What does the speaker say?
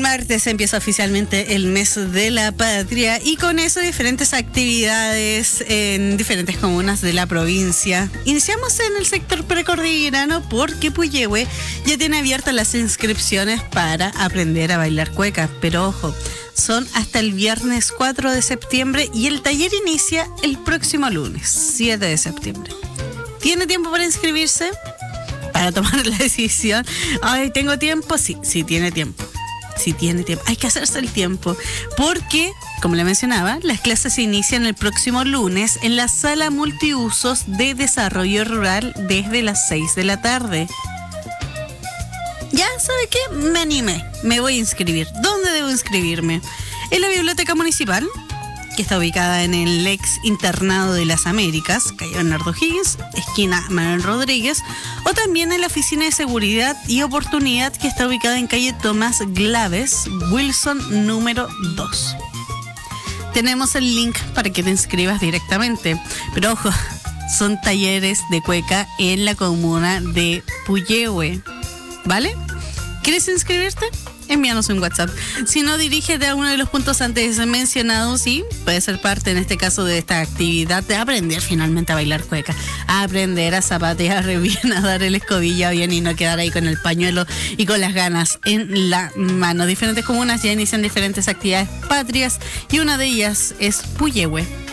martes empieza oficialmente el mes de la patria y con eso diferentes actividades en diferentes comunas de la provincia. Iniciamos en el sector precordillerano porque Puyehue ya tiene abiertas las inscripciones para aprender a bailar cueca, pero ojo, son hasta el viernes 4 de septiembre y el taller inicia el próximo lunes 7 de septiembre. ¿Tiene tiempo para inscribirse? Para tomar la decisión. Ay, ¿tengo tiempo? Sí, tiene tiempo. Sí tiene tiempo. Hay que hacerse el tiempo. Porque, como le mencionaba, las clases se inician el próximo lunes en la sala multiusos de desarrollo rural desde las 6 de la tarde. Ya, ¿sabe qué? Me animé. Me voy a inscribir. ¿Dónde debo inscribirme? En la biblioteca municipal, que está ubicada en el ex internado de las Américas, calle Bernardo Higgins, esquina Manuel Rodríguez, o también en la oficina de seguridad y oportunidad que está ubicada en calle Tomás Glaves, Wilson número 2. Tenemos el link para que te inscribas directamente, pero ojo, son talleres de cueca en la comuna de Puyehue, ¿vale? ¿Quieres inscribirte? Envíanos un WhatsApp. Si no, dirígete a uno de los puntos antes mencionados y puede ser parte en este caso de esta actividad de aprender finalmente a bailar cueca, a aprender a zapatear bien, a dar el escobilla bien y no quedar ahí con el pañuelo y con las ganas en la mano. Diferentes comunas ya inician diferentes actividades patrias y una de ellas es Puyehue.